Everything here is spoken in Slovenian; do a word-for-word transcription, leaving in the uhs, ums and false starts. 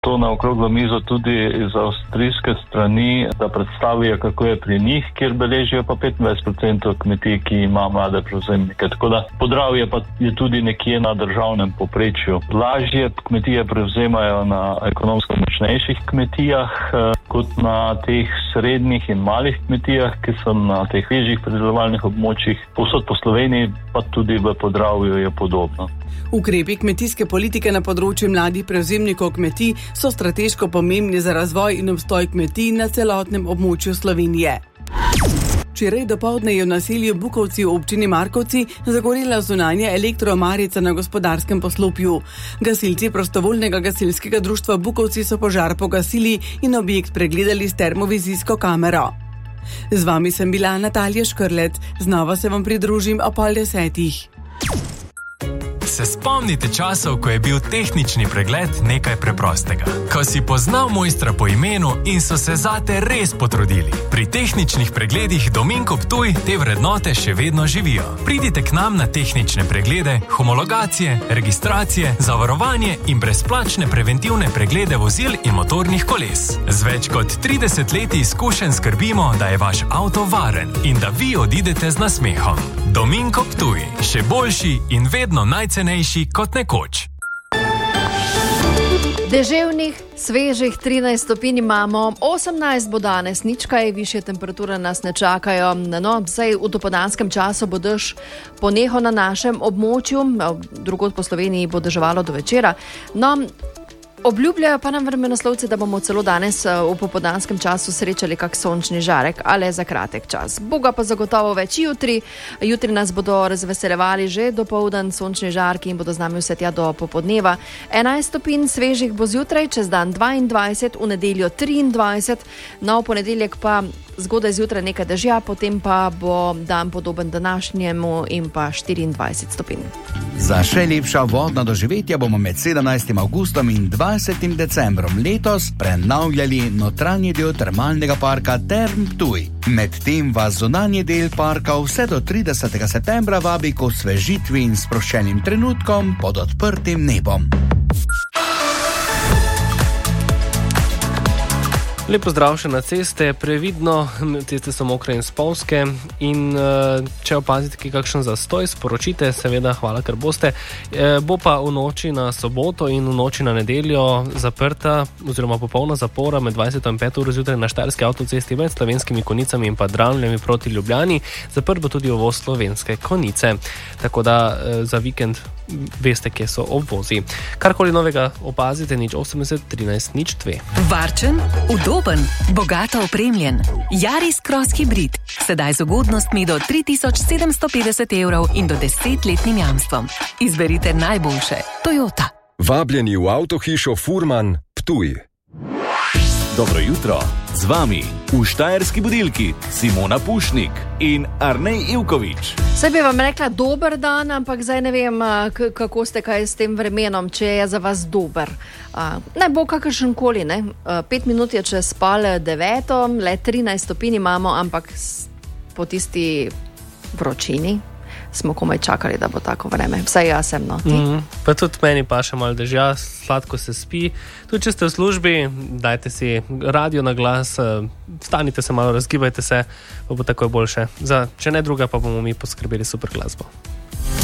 to na okroglo mizo tudi iz avstrijske strani, da predstavijo, kako je pri njih, kjer beležijo pa petindvajset procentov kmetij, ki ima mlade prevzemnike. Tako da Podravje pa je tudi nekje na državnem povprečju. Lažje kmetije prevzemajo na ekonomsko močnejših kmetijah, kot na teh srednjih in malih kmetijah, ki so na teh težjih pridelovalnih območjih. Povsod po Sloveniji, pa tudi v Podravju je podobno. Ukrepi kmetijske politike na področju mladih prevzemnikov kmetij so strateško pomembni za razvoj in obstoj kmetij na celotnem območju Slovenije. Včeraj dopoldne je v naselju Bukovci v občini Markovci zagorela zunanja elektroomarica na gospodarskem poslopju. Gasilci prostovoljnega gasilskega društva Bukovci so požar pogasili in objekt pregledali s termovizijsko kamero. Z vami sem bila Natalija Škrlec, znova se vam pridružim o pol desetih. Se spomnite časov, ko je bil tehnični pregled nekaj preprostega? Ko si poznal mojstra po imenu in so se zate res potrudili. Pri tehničnih pregledih Dominko Ptuj te vrednote še vedno živijo. Pridite k nam na tehnične preglede, homologacije, registracije, zavarovanje in brezplačne preventivne preglede vozil in motornih koles. Z več kot trideset leti izkušenj skrbimo, da je vaš avto varen in da vi odidete z nasmehom. Dominko Ptuj, še boljši in vedno najcenejši kot nekoč. Deževnih, svežih trinajst stopinj imamo, osemnajst bo danes, nič kaj višje temperature nas ne čakajo. No, saj v dopoldanskem času bo dež ponehal na našem območju, drugod po Sloveniji bo deževalo do večera. No, obljubljajo pa nam vremenoslovci, da bomo celo danes v popoldanskem času srečali kak sončni žarek, ali za kratek čas. Boga pa zagotovo več jutri. Jutri nas bodo razveseljevali že dopoldan sončni žarki in bodo z nami vse tja do popodneva. enajst stopinj svežih bo zjutraj, čez dan dvaindvajset, v nedeljo triindvajset, no v ponedeljek pa zgodaj zjutraj nekaj dežja, potem pa bo dan podoben današnjemu in pa štiriindvajset stopinj. Za še lepša vodna doživetja bomo med sedemnajstim avgustom in dvajsetim decembrom letos prenavljali notranji del termalnega parka Term Ptuj. Medtem vas zunanji del parka vse do tridesetega septembra vabi k osvežitvi in sproščenim trenutkom pod odprtim nebom. Lep pozdrav še na ceste, previdno, ceste so mokre in spolzke in če opazite kakšen zastoj, sporočite, seveda, hvala, ker boste. Bo pa v noči na soboto in v noči na nedeljo zaprta oziroma popolna zapora med dvajseto in peto uro zjutraj na štajerski avtocesti med Slovenskimi Konjicami in pa Dravljami proti Ljubljani. Zaprt bo tudi uvoz Slovenske Konjice, tako da za vikend veste, kje so obvozi. Karkoli novega opazite, nič osemdeset trinajst nič dve. Varčen, udoben, bogato opremljen. Yaris Cross Hybrid. Sedaj z ugodnostmi do tri tisoč sedemsto petdeset evrov in do desetletnim jamstvom. Izberite najboljše. Toyota. Vabljeni v avtohišo Furman Ptuj. Dobro jutro, z vami v Štajerski budilki Simona Pušnik in Arnej Ivkovič. Saj bi vam rekla dober dan, ampak zdaj ne vem, k- kako ste kaj s tem vremenom, če je za vas dober. Uh, ne bo kakršen koli, ne? Uh, pet minut je čez pol deveto, le trinajst stopinj imamo, ampak po tisti vročini smo komaj čakali, da bo tako vreme. Vsaj jaz sem, no. Mm, pa tudi meni pa še malo dežja, sladko se spi. Tudi če ste v službi, dajte si radio na glas, vstanite se malo, razgibajte se, pa bo takoj boljše. Za, če ne druga, pa bomo mi poskrbeli super glasbo.